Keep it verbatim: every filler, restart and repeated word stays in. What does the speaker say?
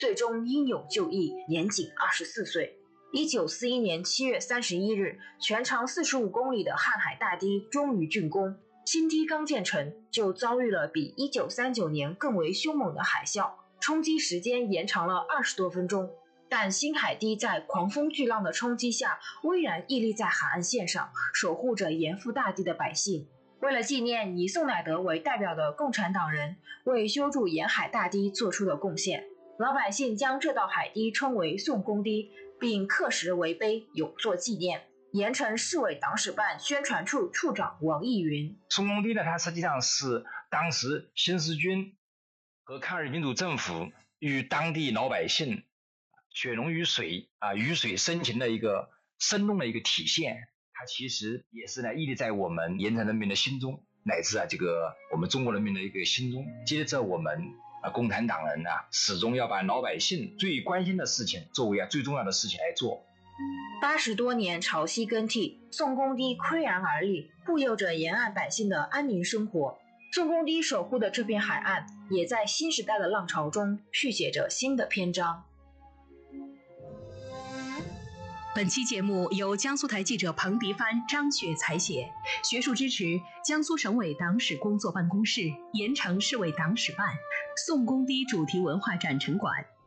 最终英勇就义，年仅二十四岁。一九四一年七月三十一日，全长四十五公里的瀚海大堤终于竣工。新堤刚建成，就遭遇了比一九三九年更为凶猛的海啸，冲击时间延长了二十多分钟。但新海堤在狂风巨浪的冲击下，巍然屹立在海岸线上，守护着盐阜大地的百姓。为了纪念以宋乃德为代表的共产党人为修筑沿海大堤做出的贡献，老百姓将这道海堤称为宋公堤，并刻石为碑，永作纪念。盐城市委党史办宣传处处长王义云： 宋公堤呢，它实际上是当时新四军和抗日民主政府与当地老百姓血浓于水啊，鱼水深情的一个生动的一个体现。它其实也是呢，屹立在我们盐城人民的心中，乃至啊这个我们中国人民的一个心中。接着我们啊共产党人啊，始终要把老百姓最关心的事情作为啊最重要的事情来做。 八十多年潮汐更替，宋公堤岿然而立，护佑着沿岸百姓的安宁生活。宋公堤守护的这片海岸，也在新时代的浪潮中续写着新的篇章。 本期节目由江苏台记者彭迪帆、张雪采写，学术支持江苏省委党史工作办公室、盐城市委党史办、宋公堤主题文化展陈馆。